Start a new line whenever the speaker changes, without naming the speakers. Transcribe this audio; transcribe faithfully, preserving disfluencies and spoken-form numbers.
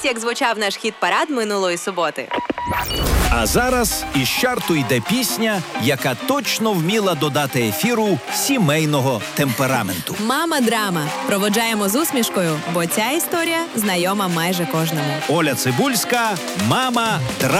Ось як звучав наш хіт-парад минулої суботи.
А зараз із чарту йде пісня, яка точно вміла додати ефіру сімейного темпераменту.
«Мама драма». Проводжаємо з усмішкою, бо ця історія знайома майже кожному.
Оля Цибульська, «Мама драма».